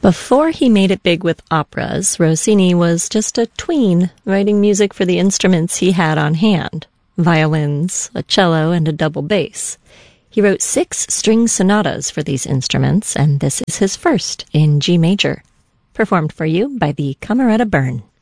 Before he made it big with operas, Rossini was just a tween, writing music for the instruments he had on hand: violins, a cello, and a double bass. He wrote 6 string sonatas for these instruments, and this is his first in G major, performed for you by the Camerata Bern.